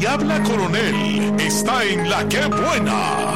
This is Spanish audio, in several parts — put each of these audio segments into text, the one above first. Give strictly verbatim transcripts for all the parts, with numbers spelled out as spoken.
Diabla Coronel está en La Que Buena.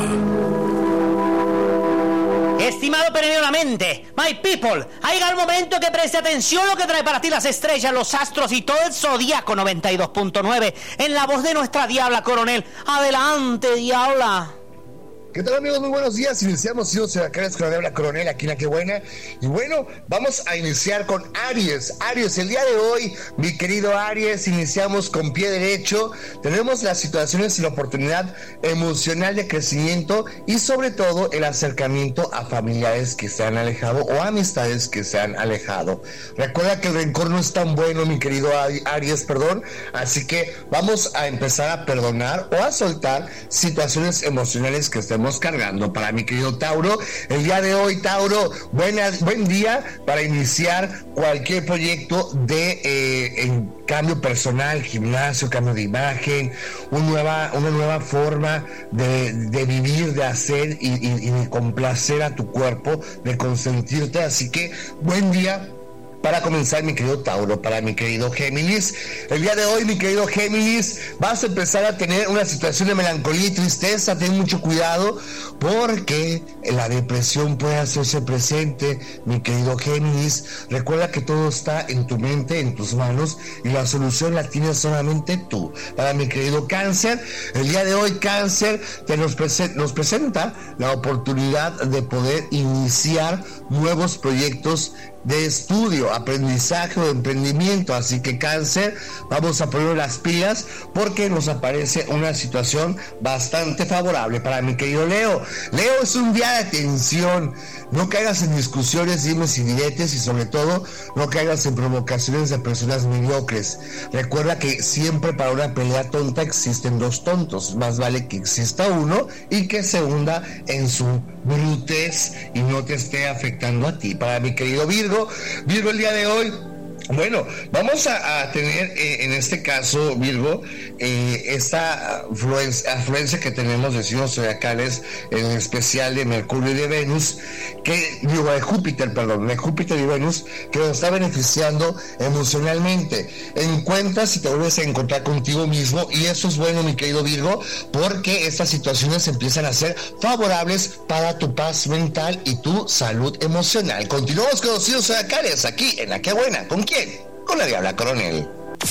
Estimado perenniamente, my people, ha llegado el momento que preste atención a lo que trae para ti las estrellas, los astros y todo el zodiaco noventa y dos punto nueve en la voz de nuestra Diabla Coronel. Adelante, Diabla. ¿Qué tal, amigos? Muy buenos días. Iniciamos Sido Sebacares con la Diabla Coronel aquí en La Que Buena. Y bueno, vamos a iniciar con Aries. Aries, el día de hoy, mi querido Aries, iniciamos con pie derecho. Tenemos las situaciones y la oportunidad emocional de crecimiento y sobre todo el acercamiento a familiares que se han alejado o amistades que se han alejado. Recuerda que el rencor no es tan bueno, mi querido Aries, perdón. Así que vamos a empezar a perdonar o a soltar situaciones emocionales que estemos cargando. Para mi querido Tauro, el día de hoy, Tauro, buena, buen día para iniciar cualquier proyecto de eh, en cambio personal, gimnasio, cambio de imagen, una nueva, una nueva forma de, de vivir, de hacer y, y, y de complacer a tu cuerpo, de consentirte. Así que buen día para comenzar, mi querido Tauro. Para mi querido Géminis, el día de hoy, mi querido Géminis, vas a empezar a tener una situación de melancolía y tristeza. Ten mucho cuidado porque la depresión puede hacerse presente, mi querido Géminis. Recuerda que todo está en tu mente, en tus manos, y la solución la tienes solamente tú. Para mi querido Cáncer, el día de hoy, Cáncer, te nos, prese- nos presenta la oportunidad de poder iniciar nuevos proyectos de estudio, aprendizaje o emprendimiento. Así que, Cáncer, vamos a poner las pilas porque nos aparece una situación bastante favorable. Para mi querido Leo, Leo, es un día de tensión. No caigas en discusiones, dimes y diretes, y sobre todo no caigas en provocaciones de personas mediocres. Recuerda que siempre para una pelea tonta existen dos tontos. Más vale que exista uno y que se hunda en su brutez y no te esté afectando a ti. Para mi querido Virgo, Virgo, el día de hoy, bueno, vamos a, a tener eh, en este caso, Virgo, eh, esta afluencia, afluencia que tenemos de signos zodiacales, en especial de Mercurio y de Venus, que digo de Júpiter, perdón, de Júpiter y Venus, que nos está beneficiando emocionalmente. Encuentras si te vuelves a encontrar contigo mismo, y eso es bueno, mi querido Virgo, porque estas situaciones empiezan a ser favorables para tu paz mental y tu salud emocional. Continuamos con los signos zodiacales aquí en La Que Buena. ¿Con quién? Con la Diabla Coronel.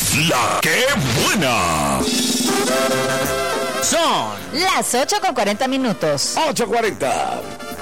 La Que Buena. Son las ocho con cuarenta minutos. ocho cuarenta.